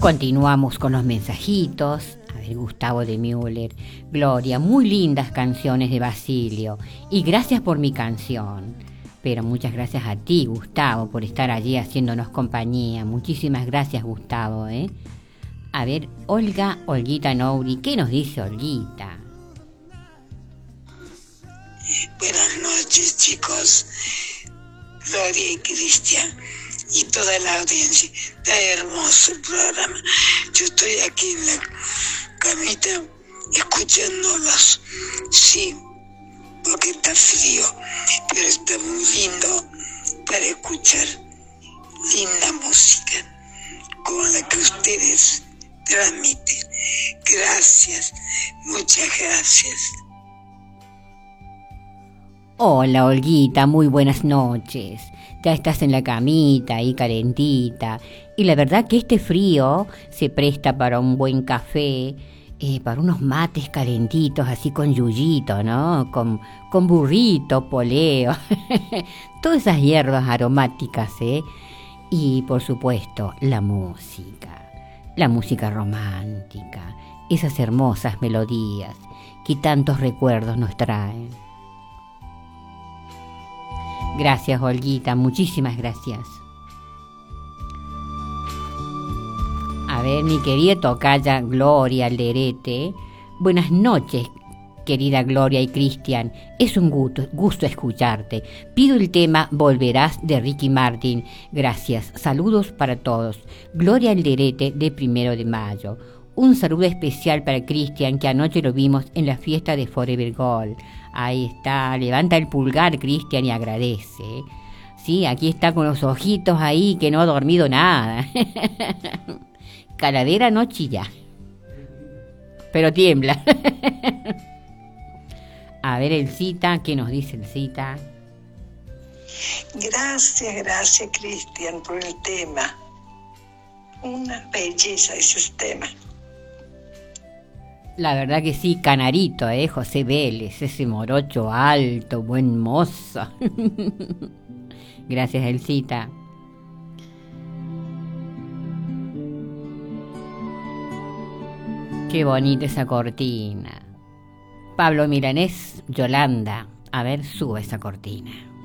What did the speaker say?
continuamos con los mensajitos. A ver, Gustavo de Müller. Gloria, muy lindas canciones de Basilio. Y gracias por mi canción. Pero muchas gracias a ti, Gustavo, por estar allí haciéndonos compañía. Muchísimas gracias, Gustavo, ¿eh? A ver, Olguita Nouri, ¿qué nos dice Olguita? Buenas noches, chicos. Gloria y Cristian y toda la audiencia. Está hermoso el programa. Yo estoy aquí en la camita escuchándolos. Sí, porque está frío, pero está muy lindo para escuchar. Linda música como la que ustedes transmiten. Gracias, muchas gracias. Hola, Olguita, muy buenas noches. Ya estás en la camita ahí calentita. Y la verdad que este frío se presta para un buen café, para unos mates calentitos así con yuyito, ¿no? Con burrito, poleo. Todas esas hierbas aromáticas, ¿eh? Y por supuesto, la música romántica, esas hermosas melodías que tantos recuerdos nos traen. Gracias, Olguita, muchísimas gracias. A ver, mi querida tocaya Gloria Alderete. Buenas noches, querida Gloria y Cristian. Es un gusto escucharte. Pido el tema Volverás de Ricky Martin. Gracias. Saludos para todos. Gloria Alderete de 1 de Mayo. Un saludo especial para Cristian, que anoche lo vimos en la fiesta de Forever Gold. Ahí está, levanta el pulgar, Cristian, y agradece. Sí, aquí está con los ojitos ahí, que no ha dormido nada. Calavera no chilla, pero tiembla. A ver, el Cita, ¿qué nos dice el Cita? Gracias, Cristian, por el tema. Una belleza esos temas. La verdad que sí, Canarito, José Vélez, ese morocho alto, buen mozo. Gracias, Elcita. Qué bonita esa cortina. Pablo Milanés, Yolanda. A ver, suba esa cortina.